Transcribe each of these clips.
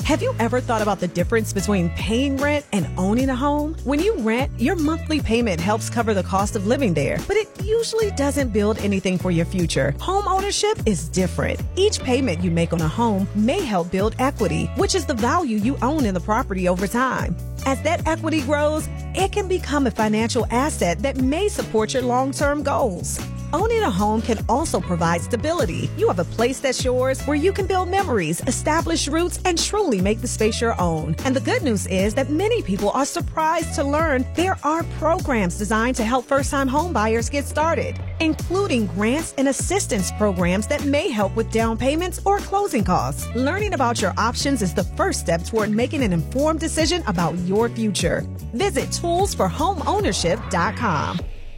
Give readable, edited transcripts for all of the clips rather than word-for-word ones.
Have you ever thought about the difference between paying rent and owning a home? When you rent, your monthly payment helps cover the cost of living there, but it usually doesn't build anything for your future. Home ownership is different. Each payment you make on a home may help build equity, which is the value you own in the property over time. As that equity grows, it can become a financial asset that may support your long-term goals. Owning a home can also provide stability. You have a place that's yours where you can build memories, establish roots, and truly make the space your own. And the good news is that many people are surprised to learn there are programs designed to help first-time home buyers get started, including grants and assistance programs that may help with down payments or closing costs. Learning about your options is the first step toward making an informed decision about your future. Visit toolsforhomeownership.com.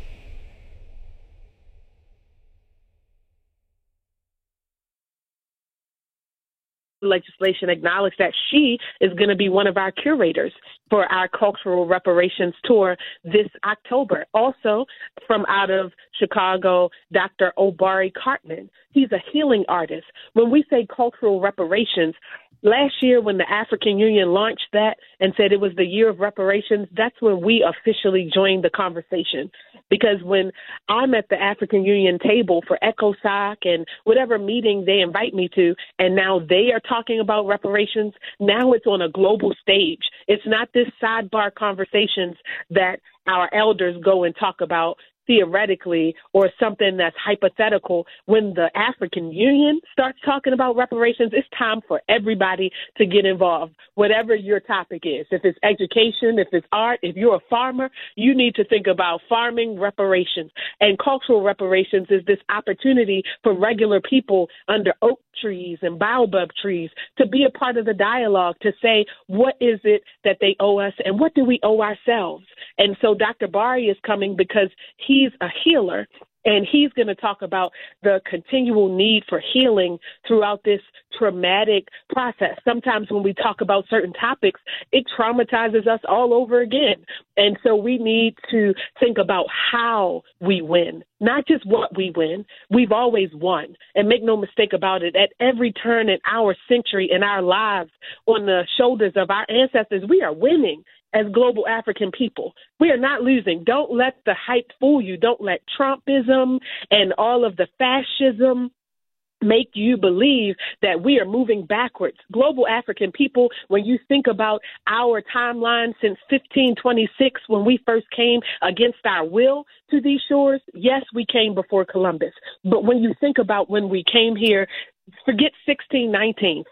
Legislation acknowledged that she is going to be one of our curators for our cultural reparations tour this October. Also, from out of Chicago, Dr. Obari Cartman. He's a healing artist. When we say cultural reparations, last year when the African Union launched that and said it was the year of reparations, that's when we officially joined the conversation. Because when I'm at the African Union table for ECOSOC and whatever meeting they invite me to, and now they are talking about reparations, now it's on a global stage. It's not this sidebar conversations that our elders go and talk about theoretically or something that's hypothetical. When the African Union starts talking about reparations, it's time for everybody to get involved, whatever your topic is. If it's education, if it's art, if you're a farmer, you need to think about farming reparations. And cultural reparations is this opportunity for regular people under oak trees and baobab trees to be a part of the dialogue, to say, what is it that they owe us and what do we owe ourselves? And so Dr. Bari is coming because he's a healer, and he's going to talk about the continual need for healing throughout this traumatic process. Sometimes when we talk about certain topics, it traumatizes us all over again. And so we need to think about how we win, not just what we win. We've always won. And make no mistake about it, at every turn in our century, in our lives, on the shoulders of our ancestors, we are winning. As global African people, we are not losing. Don't let the hype fool you. Don't let Trumpism and all of the fascism make you believe that we are moving backwards. Global African people, when you think about our timeline since 1526, when we first came against our will to these shores, yes, we came before Columbus. But when you think about when we came here, forget 1619,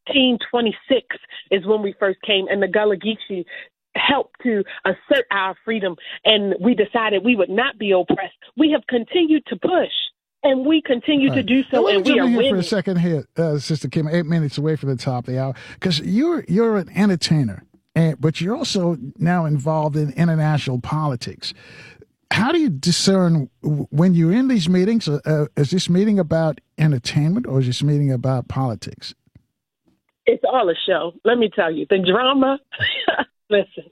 1526 is when we first came, and the Gullah Geechee helped to assert our freedom, and we decided we would not be oppressed. We have continued to push, and we continue to do so, and we are winning. For a second here, Sister Kim, 8 minutes away from the top of the hour, because you're an entertainer, but you're also now involved in international politics. How do you discern when you're in these meetings? Is this meeting about entertainment, or is this meeting about politics? It's all a show. Let me tell you, the drama. Listen,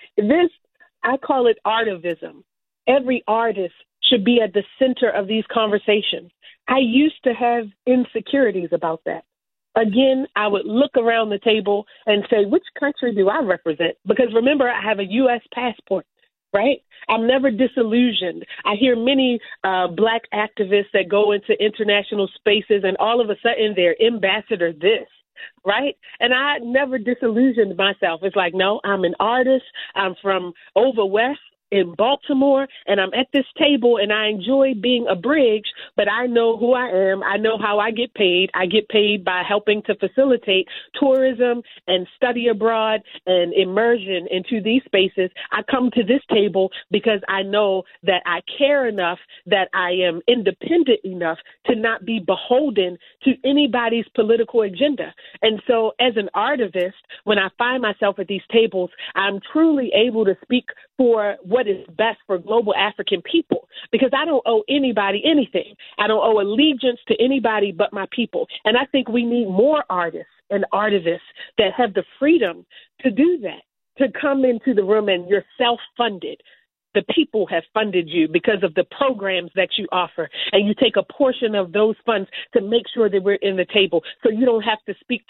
I call it artivism. Every artist should be at the center of these conversations. I used to have insecurities about that. Again, I would look around the table and say, which country do I represent? Because remember, I have a U.S. passport, right? I'm never disillusioned. I hear many Black activists that go into international spaces, and all of a sudden they're ambassador this. Right? And I never disillusioned myself. It's like, no, I'm an artist. I'm from over west in Baltimore, and I'm at this table, and I enjoy being a bridge, but I know who I am. I know how I get paid. I get paid by helping to facilitate tourism and study abroad and immersion into these spaces. I come to this table because I know that I care enough, that I am independent enough to not be beholden to anybody's political agenda. And so as an artivist, when I find myself at these tables, I'm truly able to speak for what is best for global African people, because I don't owe anybody anything. I don't owe allegiance to anybody but my people. And I think we need more artists and artivists that have the freedom to do that, to come into the room, and you're self-funded. The people have funded you because of the programs that you offer, and you take a portion of those funds to make sure that we're in the table, so you don't have to speak